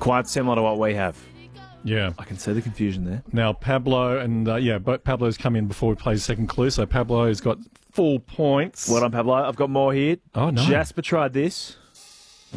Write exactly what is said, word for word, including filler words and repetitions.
Quite similar to what we have. Yeah. I can see the confusion there. Now, Pablo and, uh, yeah, but Pablo's come in before we play the second clue, so Pablo's got full points. Well done, Pablo. I've got more here. Oh, no. Jasper tried this.